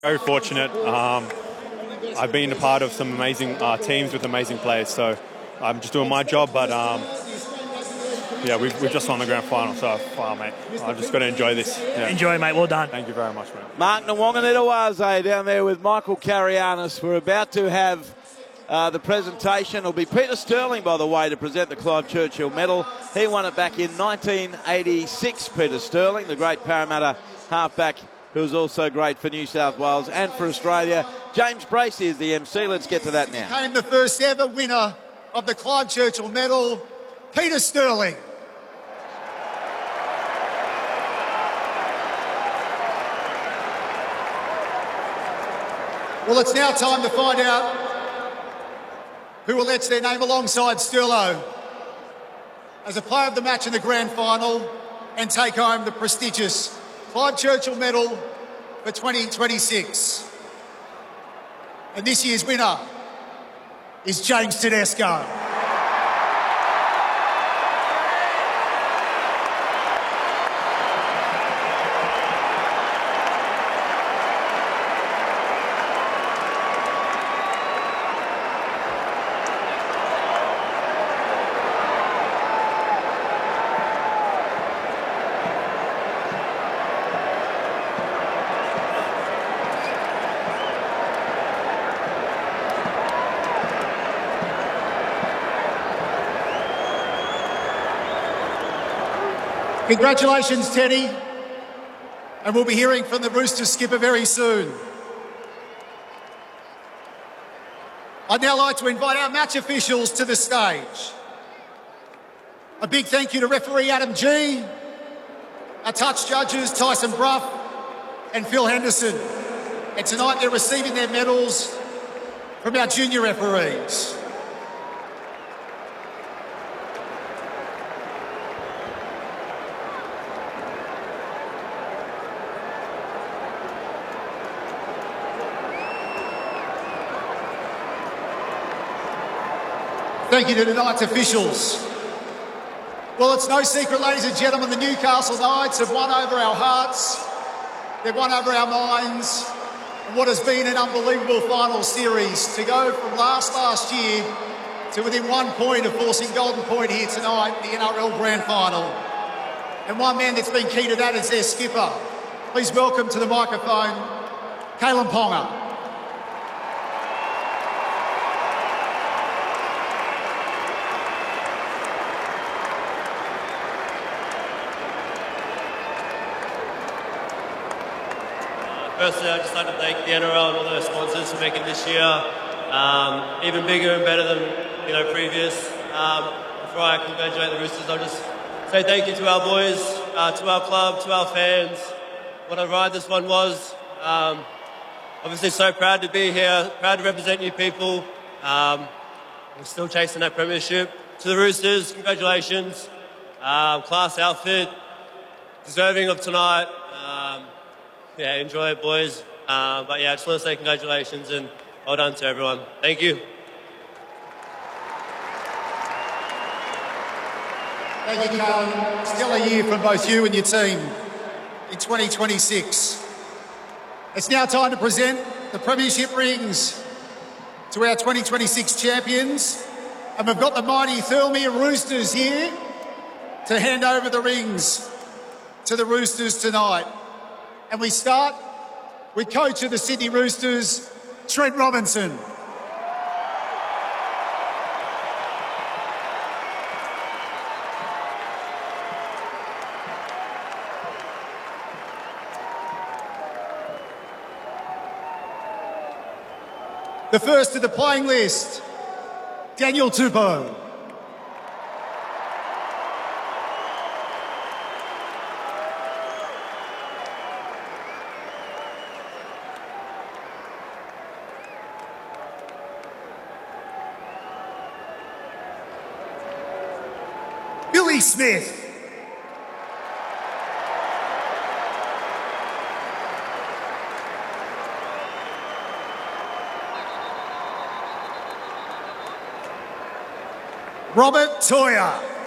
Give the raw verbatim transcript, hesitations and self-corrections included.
Very fortunate. Um, I've been a part of some amazing uh, teams with amazing players, so I'm just doing my job. But um, yeah, we've, we've just won the grand final, so wow, mate, I've just got to enjoy this. Yeah. Enjoy, mate. Well done. Thank you very much, mate. Mark Nwanganitawaze down there with Michael Carianis. We're about to have uh, the presentation. It'll be Peter Sterling, by the way, to present the Clive Churchill Medal. He won it back in nineteen eighty-six, Peter Sterling, the great Parramatta halfback, who was also great for New South Wales and for Australia. James Bracey is the M C. Let's get to that now. Became the first ever winner of the Clive Churchill Medal, Peter Sterling. Well, it's now time to find out who will etch their name alongside Sterlo as a player of the match in the grand final and take home the prestigious Clive Churchill Medal for twenty twenty-six. And this year's winner is James Tedesco. Congratulations, Teddy. And we'll be hearing from the Roosters skipper very soon. I'd now like to invite our match officials to the stage. A big thank you to referee Adam G, our touch judges Tyson Bruff and Phil Henderson. And tonight they're receiving their medals from our junior referees. Thank you to tonight's officials. Well, it's no secret, ladies and gentlemen, the Newcastle Knights have won over our hearts, they've won over our minds, and what has been an unbelievable final series to go from last last year to within one point of forcing Golden Point here tonight in the N R L Grand Final. And one man that's been key to that is their skipper. Please welcome to the microphone, Kalyn Ponga. Firstly, I'd just like to thank the N R L and all their sponsors for making this year um, even bigger and better than you know previous. Um, before I congratulate the Roosters, I'll just say thank you to our boys, uh, to our club, to our fans. What a ride this one was. Um, obviously, so proud to be here, proud to represent you people. Um, we're still chasing that premiership. To the Roosters, congratulations. Um, class outfit, deserving of tonight. Um, Yeah, enjoy it, boys. Uh, but yeah, I just want to say congratulations and well done to everyone. Thank you. Thank you, Kalyn. Still a year from both you and your team in twenty twenty-six. It's now time to present the premiership rings to our twenty twenty-six champions. And we've got the mighty Thirlmere Roosters here to hand over the rings to the Roosters tonight. And we start with coach of the Sydney Roosters, Trent Robinson. The first to the playing list, Daniel Tupou. Billy Smith. Robert Toya.